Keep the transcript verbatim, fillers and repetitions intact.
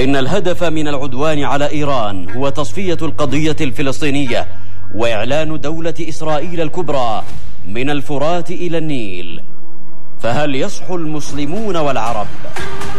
فإن الهدف من العدوان على إيران هو تصفية القضية الفلسطينية وإعلان دولة إسرائيل الكبرى من الفرات إلى النيل. فهل يصحو المسلمون والعرب